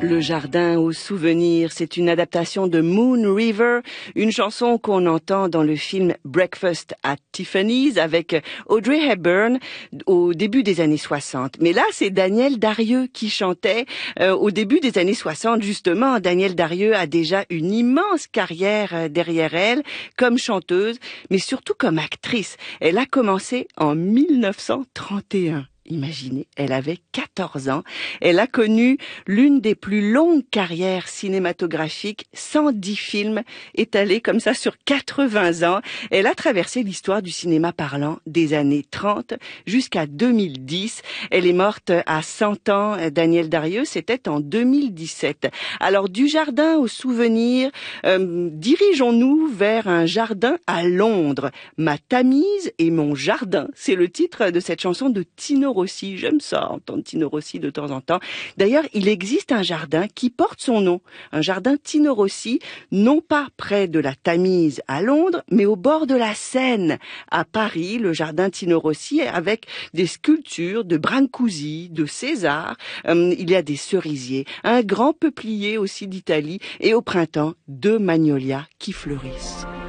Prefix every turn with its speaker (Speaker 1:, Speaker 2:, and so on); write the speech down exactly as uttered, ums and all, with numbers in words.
Speaker 1: Le jardin aux souvenirs, c'est une adaptation de Moon River, une chanson qu'on entend dans le film Breakfast at Tiffany's avec Audrey Hepburn au début des années soixante. Mais là, c'est Danielle Darieux qui chantait euh, au début des années soixante. Justement, Danielle Darieux a déjà une immense carrière derrière elle comme chanteuse, mais surtout comme actrice. Elle a commencé en mille neuf cent trente et un. Imaginez, elle avait quatorze ans. Elle a connu l'une des plus longues carrières cinématographiques, cent dix films étalés comme ça sur quatre-vingts ans. Elle a traversé l'histoire du cinéma parlant des années trente jusqu'à deux mille dix. Elle est morte à cent ans. Danielle Darieux, c'était en deux mille dix-sept. Alors, du jardin au souvenir, euh, dirigeons-nous vers un jardin à Londres. Ma Tamise et mon jardin, c'est le titre de cette chanson de Tino Rossi. J'aime ça, entendre Tino Rossi de temps en temps. D'ailleurs, il existe un jardin qui porte son nom, un jardin Tino Rossi, non pas près de la Tamise à Londres, mais au bord de la Seine à Paris, le jardin Tino Rossi, avec des sculptures de Brancusi, de César. Euh, il y a des cerisiers, un grand peuplier aussi d'Italie, et au printemps, deux magnolias qui fleurissent.